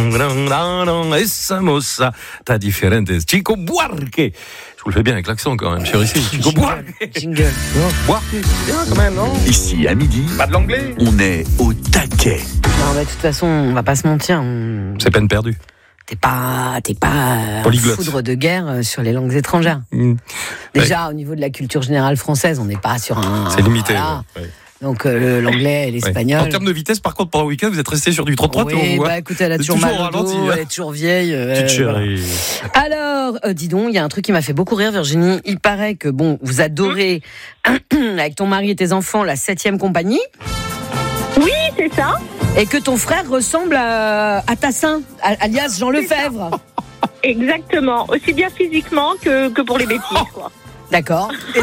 Estamos a diferentes. Chico Buarque. Je vous le fais bien avec l'accent quand même, chérie. Chico Buarque. Jingle. Buarque, c'est bien quand même, non? Ici, à midi, Pas de l'anglais. on est au taquet. Non, de toute façon, on va pas se mentir. C'est peine perdue. T'es pas Polyglotte. foudre de guerre sur les langues étrangères. Déjà, au niveau de la culture générale française, on n'est pas sur un... C'est limité. Voilà. Ouais. Donc, l'anglais et l'espagnol... En termes de vitesse, par contre, pendant le week-end, vous êtes resté sur du 33 tours. Oui, écoute, elle a toujours mal au dos, elle est toujours vieille. Petite chérie. Alors, dis donc, il y a un truc qui m'a fait beaucoup rire, Virginie. Il paraît que, vous adorez, avec ton mari et tes enfants, la 7e compagnie. Oui, c'est ça. Et que ton frère ressemble à Tassin, alias Jean Lefebvre. Exactement. Aussi bien physiquement que pour les bêtises, quoi. D'accord.